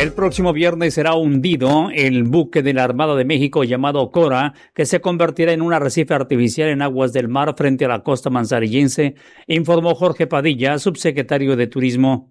El próximo viernes será hundido el buque de la Armada de México llamado Cora, que se convertirá en un arrecife artificial en aguas del mar frente a la costa manzanillense, informó Jorge Padilla, subsecretario de Turismo.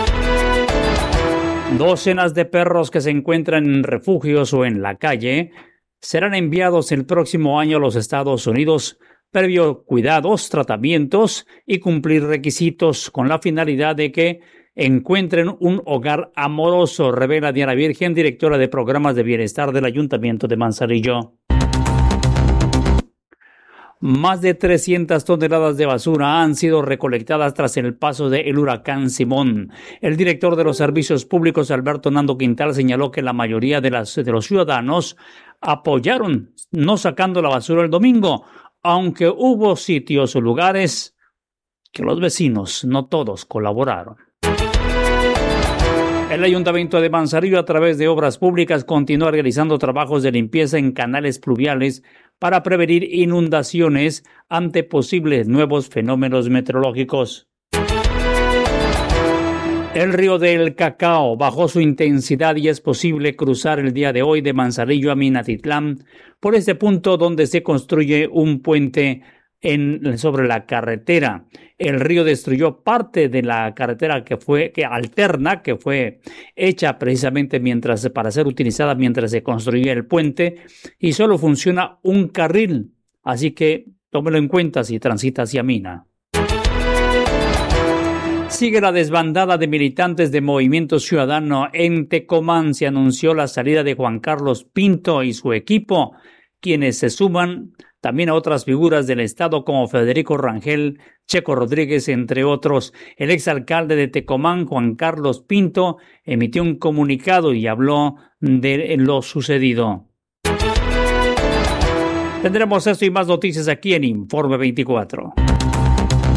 Docenas de perros que se encuentran en refugios o en la calle serán enviados el próximo año a los Estados Unidos, previo cuidados, tratamientos y cumplir requisitos con la finalidad de que encuentren un hogar amoroso, revela Diana Virgen, directora de programas de bienestar del Ayuntamiento de Manzanillo. Más de 300 toneladas de basura han sido recolectadas tras el paso del huracán Simón. El director de los servicios públicos, Alberto Nando Quintal, señaló que la mayoría de los ciudadanos apoyaron no sacando la basura el domingo, aunque hubo sitios o lugares que los vecinos no todos colaboraron. El Ayuntamiento de Manzanillo, a través de obras públicas, continúa realizando trabajos de limpieza en canales pluviales para prevenir inundaciones ante posibles nuevos fenómenos meteorológicos. El río del Cacao bajó su intensidad y es posible cruzar el día de hoy de Manzanillo a Minatitlán por este punto donde se construye un puente sobre la carretera. El río destruyó parte de la carretera que fue hecha precisamente para ser utilizada mientras se construía el puente, y solo funciona un carril, así que tómelo en cuenta si transita hacia Mina. Sigue la desbandada de militantes de Movimiento Ciudadano. En Tecomán se anunció la salida de Juan Carlos Pinto y su equipo, quienes se suman también a otras figuras del Estado como Federico Rangel, Checo Rodríguez, entre otros. El exalcalde de Tecomán, Juan Carlos Pinto, emitió un comunicado y habló de lo sucedido. Tendremos esto y más noticias aquí en Informe 24.